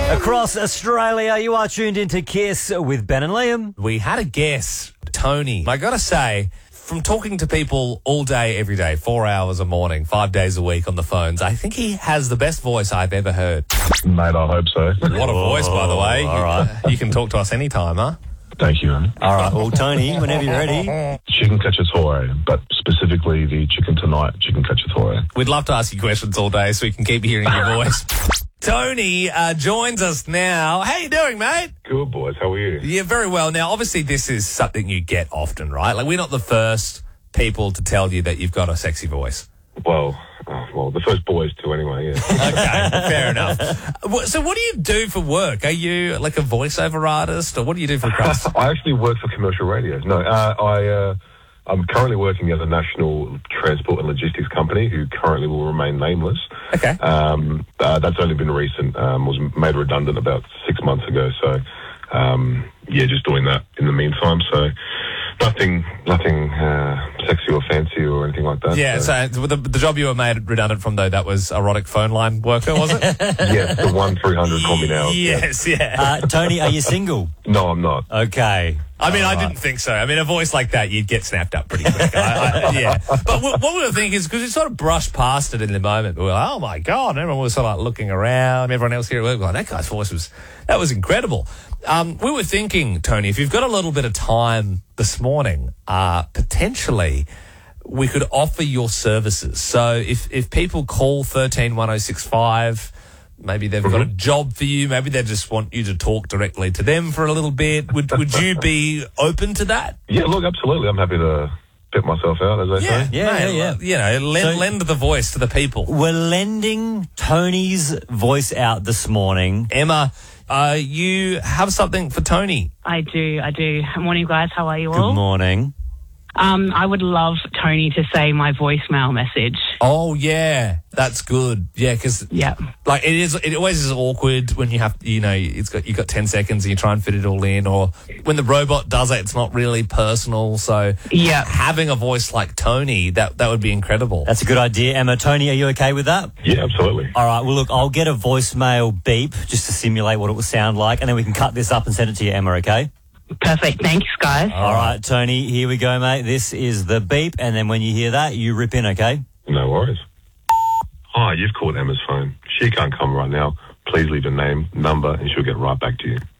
Across Australia, you are tuned into Kiss with Ben and Liam. We had a guest, Tony. I got to say, from talking to people all day, every day, 4 hours a morning, 5 days a week on the phones, I think he has the best voice I've ever heard. Mate, I hope so. What a voice, by the way. All right. You can talk to us anytime, huh? Thank you, man. All right, well, Tony, whenever you're ready. Chicken cacciatore, but specifically the chicken tonight chicken cacciatore. We'd love to ask you questions all day so we can keep hearing your voice. Tony joins us now. How you doing, mate? Good, boys. How are you? Yeah, very well. Now, obviously, this is something you get often, right? Like, we're not the first people to tell you that you've got a sexy voice. Well, the first boys to anyway, yeah. Okay, fair enough. So what do you do for work? Are you like a voiceover artist, or what do you do for crust? I actually work for commercial radio. No, I'm currently working at a national transport and logistics company who currently will remain nameless. Okay. That's only been recent. Was made redundant about 6 months ago. So, just doing that in the meantime. So, nothing sexy or fancy or anything like that. Yeah, so the job you were made redundant from, though, that was erotic phone line worker, was it? Yes, the 1-300 call me now. Yes, yeah. Tony, are you single? No, I'm not. Okay. I mean, I didn't think so. I mean, a voice like that, you'd get snapped up pretty quick. Yeah. But what we were thinking is, because we sort of brushed past it in the moment, we were like, oh my God, and everyone was sort of like looking around, everyone else here at work was like, that guy's voice was incredible. We were thinking, Tony, if you've got a little bit of time this morning, potentially we could offer your services. So if people call 131065, maybe they've got a job for you. Maybe they just want you to talk directly to them for a little bit. Would you be open to that? Yeah, look, absolutely. I'm happy to pip myself out, as they say. Yeah. You know, lend the voice to the people. We're lending Tony's voice out this morning. Emma, you have something for Tony. I do. Morning, guys. How are you Good all? morning. I would love Tony to say my voicemail message. Oh, yeah. That's good. Yeah, because like it always is awkward when you have, you've got 10 seconds and you try and fit it all in, or when the robot does it, it's not really personal. So having a voice like Tony, that would be incredible. That's a good idea. Emma, Tony, are you okay with that? Yeah, absolutely. All right, well, look, I'll get a voicemail beep just to simulate what it will sound like, and then we can cut this up and send it to you, Emma, okay? Perfect. Thanks, guys. All right, Tony, here we go, mate. This is the beep, and then when you hear that, you rip in, okay? No worries. Hi, you've called Emma's phone. She can't come right now. Please leave your name, number, and she'll get right back to you.